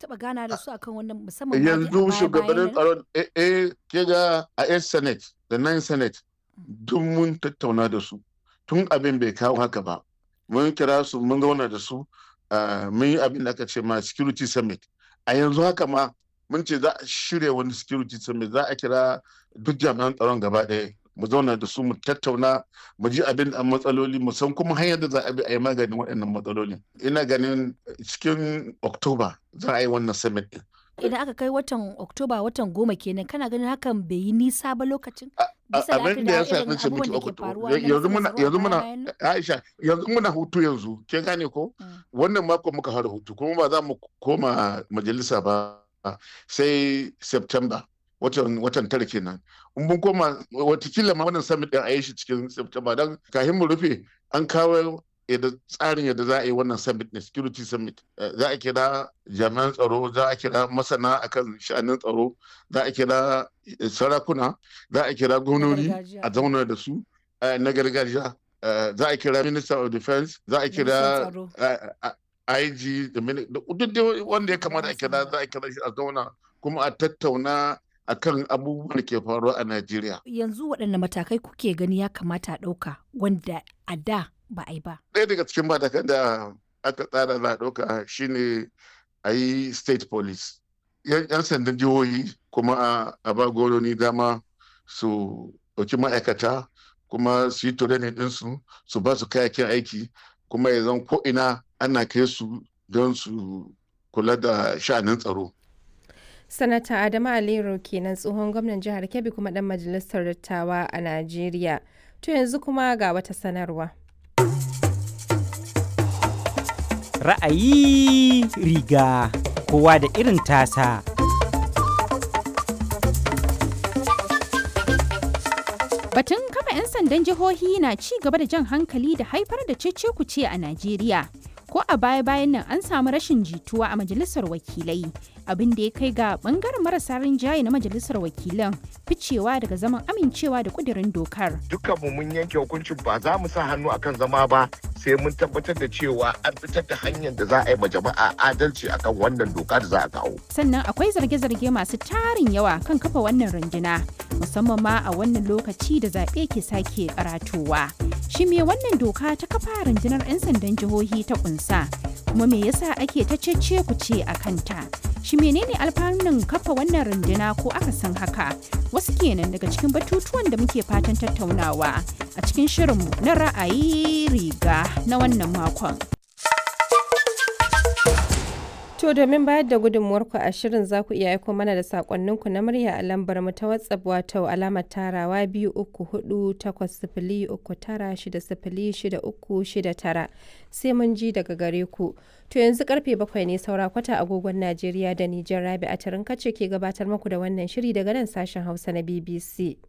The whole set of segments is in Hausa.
taɓa gana da su akan wannan musamman ma dai a yanzu baya-bayan shugabannin nan? tsaron ke ga a 'yan senate da 9 senate duk mun tattauna da su tun abin bai kawo haka ba. Mun kira su mun zauna da su, mun yi abin da aka ce ma security summit. A yanzu haka ma mun ce za a shirya wani security summit, za a kira duk jami'an tsaron gaba ɗaya mu zauna da su mu tattauna mu ji abin da matsaloli mu san kuma hanyar da za a bi a yi maganin waɗannan matsalolin. Ina ganin cikin Oktoba za a yi wannan summit ɗin. Idan aka kai watan Oktoba watan 10 kenan kana ganin hakan bai yi nisa ba lokacin? Bisa Abin la'akari da da ya sa irin nace miki abubuwan da ke faruwa na yanzu matsalar muna tsaro a baya-bayan nan? Aisha, yanzu muna hutu yanzu ke gane ko wannan mako muka fara hutu kuma ba za mu koma majalisa ba sai September, watan tara kenan. In mun koma watakila ma wannan summit din a yi shi cikin September, don kafin mu rufe an kawo tsarin yadda za a yi wannan summit ne, security summit. Za a kira jami'an tsaro, za a kira masana akan sha'anin tsaro, za a kira sarakuna, za a kira Na gwamnoni gargajiya. a zauna da su na gargajiya, za a kira minister of defense, za a Ministan kira tsaro. IG da duk dai wanda ya kamata a kira, za a kira shi a zauna kuma a tattauna akan abubuwan da ke faruwa a Najeriya. Yanzu waɗanne matakai kuke gani ya kamata a ɗauka wanda a da ba a yi ba? Ɗaya daga cikin matakan da aka tsara za a ɗauka shine a yi state police. 'Yan sandan jihohi kuma a ba gwamnoni dama su ɗauki ma'aikata kuma su yi training ɗinsu, su ba su kayayyakin aiki, kuma ya zan ko'ina ana kai su don su kula da sha'anin tsaro. Sanata Adamu Aliyu kenan tsohon gwamnan jihar Kebbi kuma ɗan majalisar dattawa a Najeriya. To yanzu kuma ga wata sanarwa. Ra'ayi riga kowa da irin tasa. Batun kafa 'yan sandan jihohi na ci gaba da jan hankali da haifar da cece-kuce a Najeriya. Ko a baya-bayan nan an samu rashin jituwa a majalisar wakilai, abin da ya kai ga bangaren marasa rinjaye na majalisar wakilan ficewa daga zaman amincewa da kudirin dokar. Dukkanmu mun yanke hukuncin ba za mu sa hannu akan zama ba sai mun tabbatar da cewa an fitar da hanyar da za a yi ma jama'a adalci akan wannan doka da za a kawo. Sannan akwai zarge-zarge masu tarin yawa kan kafa wannan runduna, musamman ma a wannan lokaci da zaɓe ke sake karatowa. Shi me wannan doka ta kafa rundunar 'yan sandan jihohi ta kunsa? Kuma me yasa ake ta cece ku ce a kanta? Shi menene alfanun kafa wannan runduna ko aka san haka? Wasu kenan daga cikin batutuwan da muke fatan tattaunawa a cikin shirinmu na ra'ayi riga na wannan makon. To domin bayar da gudunmuwarku a shirin za ku iya aiko mana da sakonninku na murya a lambar mu ta WhatsApp wato alamar tarawa 234 sai mun ji daga gare ku. To yanzu karfe 7 ne saura kwata agogon Najeriya da Nijar. Rabi a tarin kace ke gabatar muku da wannan shiri daga nan sashen Hausa na BBC.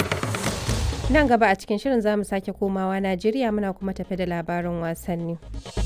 Nan gaba a cikin shirin za mu sake komawa Najeriya muna kuma tafe da labarin wasanni.